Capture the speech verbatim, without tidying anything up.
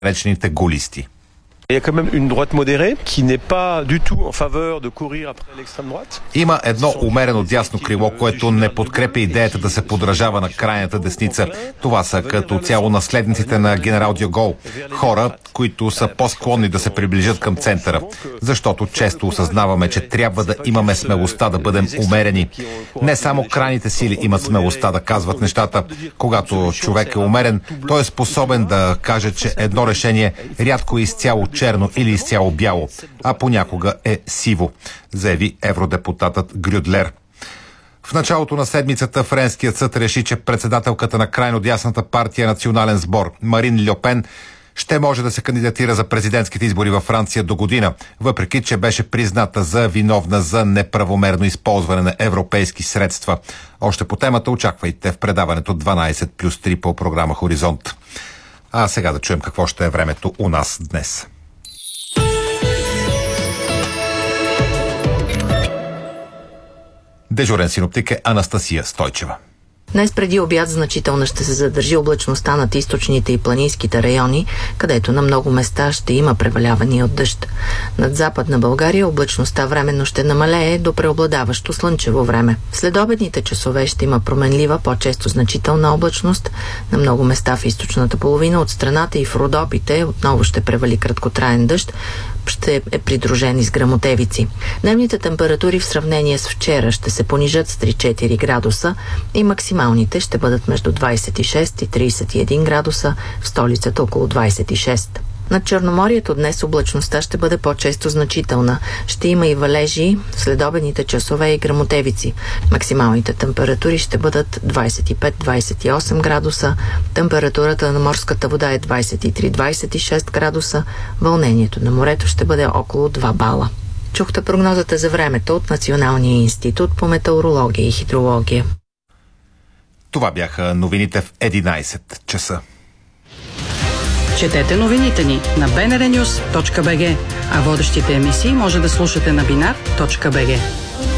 речените гулисти. Има едно умерено дясно крило, което не подкрепя идеята да се подражава на крайната десница. Това са като цяло наследниците на генерал Дьо Гол. Хора, които са по-склонни да се приближат към центъра. Защото често осъзнаваме, че трябва да имаме смелостта да бъдем умерени. Не само крайните сили имат смелостта да казват нещата. Когато човек е умерен, той е способен да каже, че едно решение рядко е изцяло черно или изцяло бяло, а понякога е сиво, заяви евродепутатът Грюдлер. В началото на седмицата френският съд реши, че председателката на крайно дясната партия Национален сбор Марин Льо Пен ще може да се кандидатира за президентските избори във Франция до година, въпреки че беше призната за виновна за неправомерно използване на европейски средства. Още по темата очаквайте в предаването дванайсет плюс три по програма Хоризонт. А сега да чуем какво ще е времето у нас днес. Дежурен синоптик е Анастасия Стойчева. Днес преди обяд значително ще се задържи облачността над източните и планинските райони, където на много места ще има превалявания от дъжд. Над Западна България облачността временно ще намалее до преобладаващо слънчево време. В следобедните часове ще има променлива, по-често значителна облачност. На много места в източната половина от страната и в Родопите отново ще превали краткотраен дъжд, ще е придружен и с гръмотевици. Дневните температури в сравнение с вчера ще се понижат с три-четири градуса и максималните ще бъдат между двайсет и шест и трийсет и един градуса, в столицата около двайсет и шест. Над Черноморието днес облачността ще бъде по-често значителна. Ще има и валежи, следобедните часове и гръмотевици. Максималните температури ще бъдат двайсет и пет до двайсет и осем градуса. Температурата на морската вода е двайсет и три до двайсет и шест градуса. Вълнението на морето ще бъде около два бала. Чухте прогнозата за времето от Националния институт по метеорология и хидрология. Това бяха новините в единайсет часа. Четете новините ни на би ен ар нюс точка би джи, а водещите емисии може да слушате на бинар точка би джи.